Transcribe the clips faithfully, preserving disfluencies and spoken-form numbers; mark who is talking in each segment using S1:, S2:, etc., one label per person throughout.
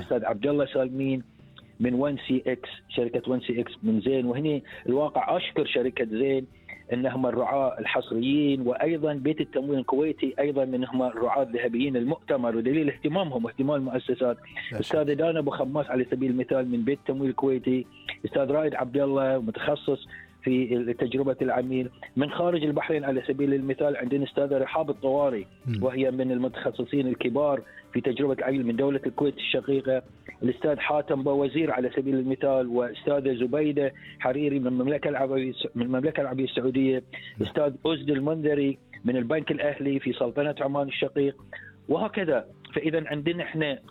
S1: الأستاذ عبد الله سالمين من ون سي إكس، شركة ون سي إكس من زين. وهني الواقع أشكر شركة زين أنهم الرعاة الحصريين، وأيضا بيت التموين الكويتي أيضا منهم الرعاة الذهبيين المؤتمر، ودليل اهتمامهم واهتمام المؤسسات. أستاذ دانا أبو خماس على سبيل المثال من بيت التموين الكويتي، أستاذ رائد عبد الله متخصص في تجربة العميل. من خارج البحرين على سبيل المثال عندنا أستاذة رحاب الطواري وهي من المتخصصين الكبار في تجربة العميل من دولة الكويت الشقيقة. الأستاذ حاتم بوزير على سبيل المثال، وأستاذة زبيدة حريري من المملكة العربية من المملكة العربية السعودية، أستاذ أزد المنذري من البنك الأهلي في سلطنة عمان الشقيق، وهكذا. فإذا عندنا إحنا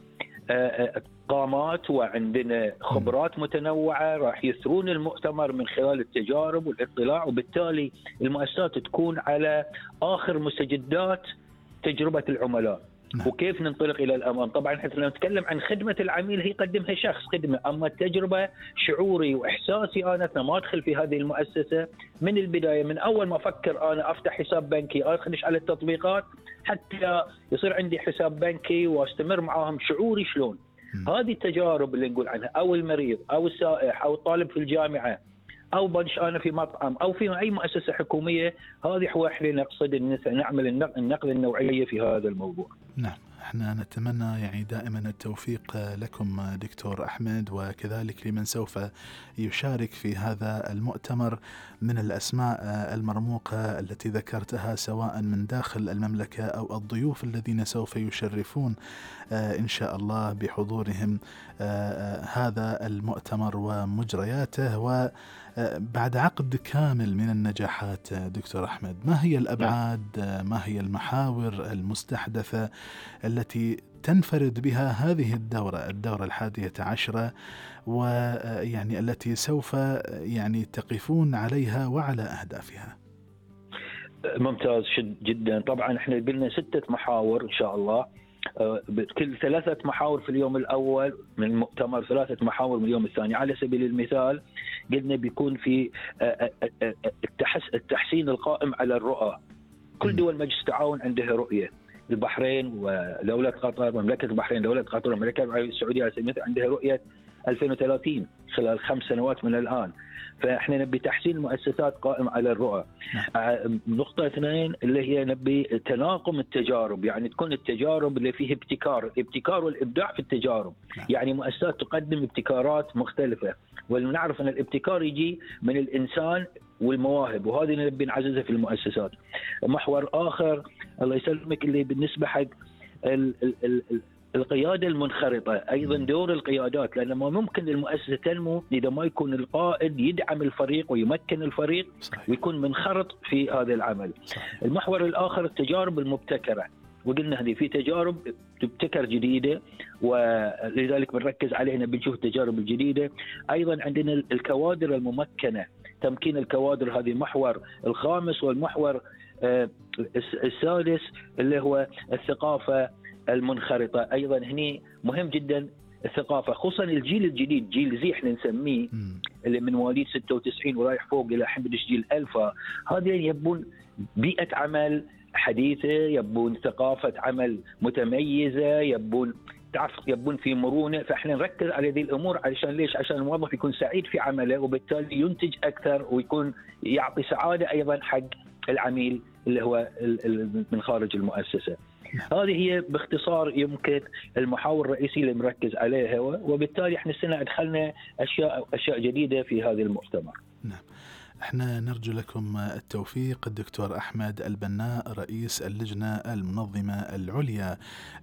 S1: قامات وعندنا خبرات متنوعة راح يثرون المؤتمر من خلال التجارب والاطلاع، وبالتالي المؤسسات تكون على آخر مستجدات تجربة العملاء وكيف ننطلق إلى الأمام. طبعا احنا لما نتكلم عن خدمة العميل هي قدمها شخص خدمة، أما التجربة شعوري وإحساسي أنا لما أدخل في هذه المؤسسة من البداية، من أول ما أفكر أنا أفتح حساب بنكي أدخلش على التطبيقات حتى يصير عندي حساب بنكي واستمر معاهم، شعوري شلون. هذه التجارب اللي نقول عنها، أو المريض أو السائح أو الطالب في الجامعة أو بنش أنا في مطعم أو في أي مؤسسة حكومية، هذه هو إحنا نقصد أن نعمل النقل النوعية في هذا الموضوع.
S2: نعم، احنا نتمنى يعني دائما التوفيق لكم دكتور أحمد، وكذلك لمن سوف يشارك في هذا المؤتمر من الأسماء المرموقة التي ذكرتها، سواء من داخل المملكة أو الضيوف الذين سوف يشرفون إن شاء الله بحضورهم هذا المؤتمر ومجرياته. وبعد عقد كامل من النجاحات دكتور أحمد، ما هي الأبعاد، ما هي المحاور المستحدثة التي تنفرد بها هذه الدورة الدورة الحادية عشرة، ويعني التي سوف يعني تقفون عليها وعلى أهدافها؟
S1: ممتاز جدا. طبعا احنا قلنا ستة محاور إن شاء الله، كل ثلاثة محاور في اليوم الأول من المؤتمر، ثلاثة محاور من اليوم الثاني. على سبيل المثال قلنا بيكون في التحسين القائم على الرؤى. كل دول مجلس التعاون عندها رؤية، البحرين ودولة قطر، مملكة البحرين، دولة قطر، المملكة العربية السعودية على سبيل المثال عندها رؤية ألفين وثلاثين خلال خمس سنوات من الآن. فإحنا نبي تحسين المؤسسات قائم على الرؤى. نقطة اثنين اللي هي نبي تناقم التجارب، يعني تكون التجارب اللي فيها ابتكار، الابتكار والإبداع في التجارب. يعني مؤسسات تقدم ابتكارات مختلفة، ونعرف أن الابتكار يجي من الإنسان والمواهب، وهذه نبي نعززها في المؤسسات. محور آخر الله يسلمك اللي بالنسبة حق ال ال ال القيادة المنخرطة، أيضا دور القيادات، لأن ما ممكن المؤسسة تنمو إذا ما يكون القائد يدعم الفريق ويمكن الفريق صحيح. ويكون منخرط في هذا العمل صحيح. المحور الآخر التجارب المبتكرة، وقلنا هذه في تجارب تبتكر جديدة ولذلك بنركز عليها، بنشوف التجارب الجديدة. أيضا عندنا الكوادر الممكنة، تمكين الكوادر، هذه المحور الخامس. والمحور السادس اللي هو الثقافة المنخرطة، أيضا هني مهم جدا الثقافة، خصوصا الجيل الجديد، جيل زي احنا نسميه اللي من مواليد ستة وتسعين ورايح فوق إلى حمدش جيل ألفا. هذا يبون بيئة عمل حديثة، يبون ثقافة عمل متميزة، يبون تعرف يبون في مرونة. فإحنا نركز على هذه الأمور علشان ليش؟ عشان الموظف يكون سعيد في عمله، وبالتالي ينتج أكثر ويكون يعطي سعادة أيضا حق العميل اللي هو من خارج المؤسسة. هذه هي باختصار يمكن المحاور الرئيسية اللي نركز عليها، وبالتالي احنا السنة أدخلنا أشياء أشياء جديدة في هذا المؤتمر.
S2: نعم، احنا نرجو لكم التوفيق. الدكتور أحمد البناء رئيس اللجنة المنظمة العليا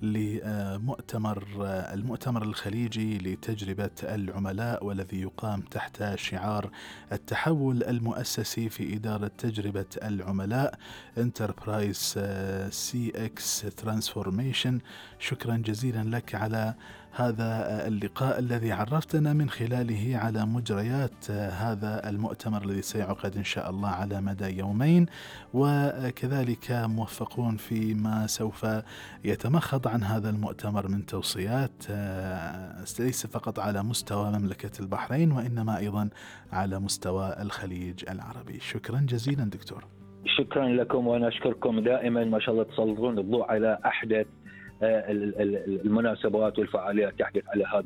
S2: لمؤتمر المؤتمر الخليجي لتجربة العملاء، والذي يقام تحت شعار التحول المؤسسي في إدارة تجربة العملاء Enterprise سي إكس Transformation. شكرا جزيلا لك على هذا اللقاء الذي عرفتنا من خلاله على مجريات هذا المؤتمر الذي سيعقد إن شاء الله على مدى يومين، وكذلك موفقون فيما سوف يتمخض عن هذا المؤتمر من توصيات، ليس فقط على مستوى مملكة البحرين وإنما أيضا على مستوى الخليج العربي. شكرا جزيلا دكتور.
S1: شكرا لكم، وأنا أشكركم دائما ما شاء الله تسلطون الضوء على أحدث المناسبات والفعاليات تحدث على هذا